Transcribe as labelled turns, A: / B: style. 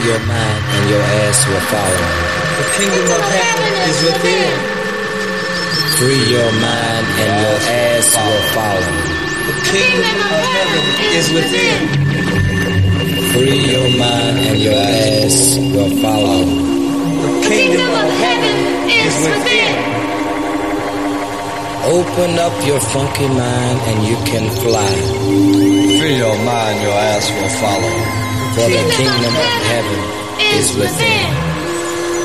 A: your mind and your ass will follow.
B: The kingdom of heaven is within.
A: Free your mind and your ass will follow.
B: The kingdom of heaven is within.
A: Free your mind and your ass will follow.
B: The kingdom of heaven is within.
A: Open up your funky mind and you can fly.
C: Free your mind, your ass will follow.
A: For the kingdom of heaven is within.